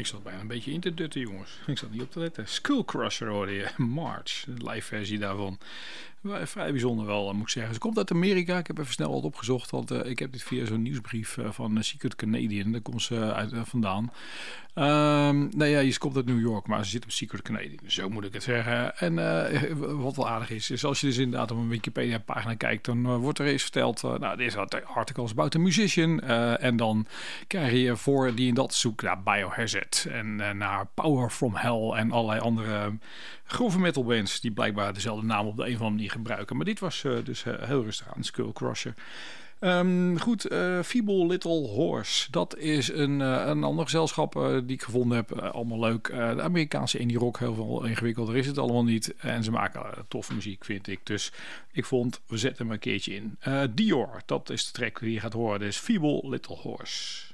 Ik zat bijna een beetje in te dutten, jongens. Ik zat niet op te letten. Skullcrusher hoorde je. March, de live versie daarvan. Vrij bijzonder wel, moet ik zeggen. Ze komt uit Amerika. Ik heb even snel wat opgezocht. Want ik heb dit via zo'n nieuwsbrief van Secret Canadian. Daar komt ze vandaan. Ze komt uit New York, maar ze zit op Secret Canadian. Zo moet ik het zeggen. En wat wel aardig is als je dus inderdaad op een Wikipedia pagina kijkt, dan wordt er eens verteld, deze articles about a musician. En dan krijg je voor die en dat zoek naar Biohazard en naar Power from Hell en allerlei andere grove metal bands die blijkbaar dezelfde naam op de een of andere manier gebruiken. Maar dit was dus heel rustig aan, Skullcrusher. Feeble Little Horse. Dat is een ander gezelschap die ik gevonden heb. Allemaal leuk. De Amerikaanse indie rock, heel veel ingewikkelder is het allemaal niet. En ze maken toffe muziek, vind ik. Dus ik vond, we zetten hem een keertje in. Dior, dat is de track die je gaat horen. Dus Feeble Little Horse.